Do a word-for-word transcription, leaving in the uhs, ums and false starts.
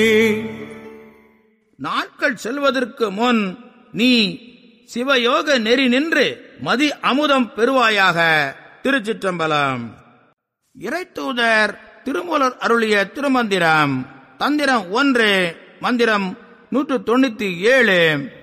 நாட்கள் செல்வதற்கு முன் நீ சிவயோக நெறி நின்று மதி அமுதம் பெறுவாயாக. திருச்சிற்றம்பலம். இறைத்தூதர் திருமூலர் அருளிய திருமந்திரம். தந்திரம் ஒன்று, மந்திரம் நூற்று தொண்ணூத்தி ஏழு.